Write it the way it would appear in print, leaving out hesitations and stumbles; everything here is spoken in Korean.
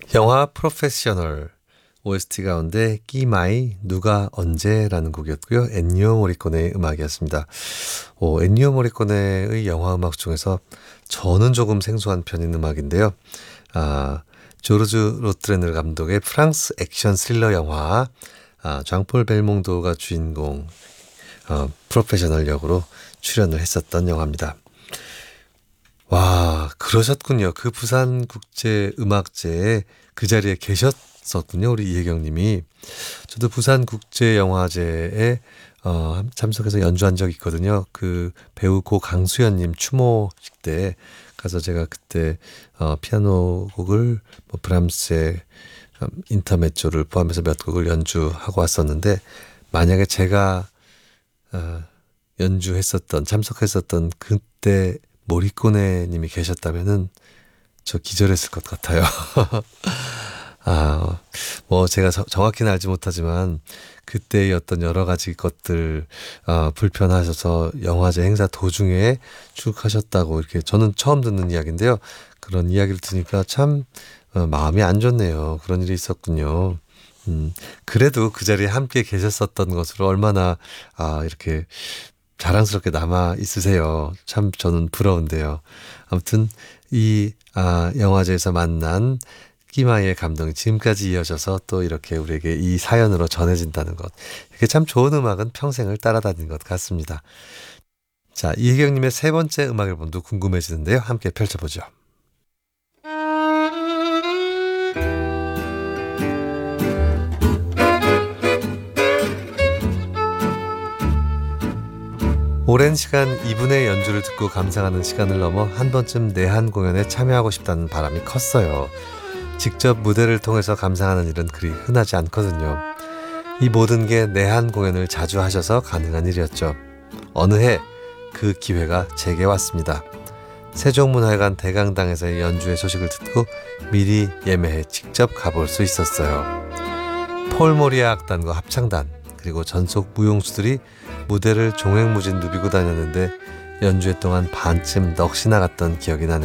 영화 프로페셔널 OST 가운데 끼마이 누가 언제라는 곡이었고요. 엔니오 모리코네의 음악이었습니다. 엔니오 모리코네의 영화 음악 중에서 저는 조금 생소한 편인 음악인데요. 조르주 로트레르 감독의 프랑스 액션 스릴러 영화 장폴 벨몽도가 주인공 프로페셔널 역으로 출연을 했었던 영화입니다. 와, 그러셨군요. 그 부산국제음악제에 그 자리에 계셨었군요. 우리 이혜경 님이. 저도 부산국제영화제에 참석해서 연주한 적이 있거든요. 그 배우 고 강수연 님 추모식 때 가서 제가 그때 피아노 곡을 브람스의 인터메조를 포함해서 몇 곡을 연주하고 왔었는데, 만약에 제가 참석했었던 그때 모리코네 님이 계셨다면은 저 기절했을 것 같아요. 제가 정확히는 알지 못하지만 그때의 어떤 여러 가지 것들 불편하셔서 영화제 행사 도중에 출국하셨다고 이렇게 저는 처음 듣는 이야기인데요. 그런 이야기를 들으니까 참 마음이 안 좋네요. 그런 일이 있었군요. 그래도 그 자리에 함께 계셨었던 것으로 얼마나 이렇게 자랑스럽게 남아 있으세요. 참 저는 부러운데요. 아무튼 이 영화제에서 만난 끼마이의 감동이 지금까지 이어져서 또 이렇게 우리에게 이 사연으로 전해진다는 것. 이게 참 좋은 음악은 평생을 따라다니는 것 같습니다. 자, 이혜경님의 세 번째 음악 앨범도 궁금해지는데요. 함께 펼쳐보죠. 오랜 시간 이분의 연주를 듣고 감상하는 시간을 넘어 한 번쯤 내한 공연에 참여하고 싶다는 바람이 컸어요. 직접 무대를 통해서 감상하는 일은 그리 흔하지 않거든요. 이 모든 게 내한 공연을 자주 하셔서 가능한 일이었죠. 어느 해 그 기회가 제게 왔습니다. 세종문화회관 대강당에서의 연주회 소식을 듣고 미리 예매해 직접 가볼 수 있었어요. 폴 모리아 악단과 합창단, 그리고 전속 무용수들이 무대를 종횡무진 누비고 다녔는데 연주회 동안 반쯤 넋이 나갔던 기억이 나네요.